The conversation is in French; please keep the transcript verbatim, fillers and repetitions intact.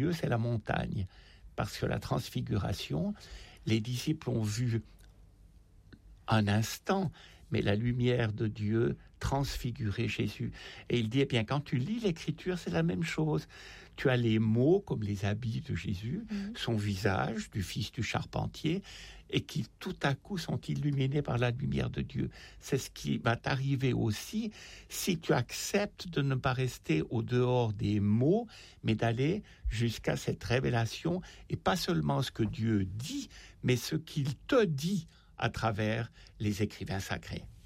lieu, c'est la montagne. Parce que la transfiguration, les disciples ont vu un instant, mais la lumière de Dieu transfigurait Jésus. Et il dit, eh bien, quand tu lis l'Écriture, c'est la même chose. Tu as les mots, comme les habits de Jésus, mmh. son visage, du fils du charpentier, et qui tout à coup sont illuminés par la lumière de Dieu. C'est ce qui va t'arriver aussi si tu acceptes de ne pas rester au dehors des mots, mais d'aller jusqu'à cette révélation, et pas seulement ce que Dieu dit, mais ce qu'il te dit à travers les écrivains sacrés.